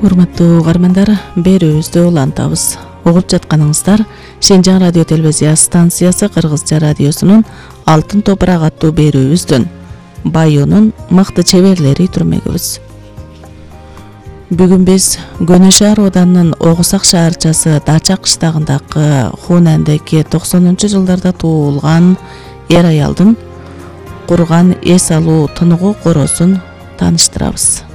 Урматтуу угармандар, берүүбүздү улантабыз. Угуп жатканыңыздар Шенжаң радио телевизия станциясы Кыргызча радиосунун Алтын топурак аттуу берүүбүздүн Байонун мыкты чеберлери түрмөгүбүз. Бүгүн биз Көнө шаар оданынын Огусак шаарчасы Дача кыштагындагы Хунандеки 90-жылдарда туулган эр аялдын курган эс алуу тыныгуу коросун тааныштырабыз.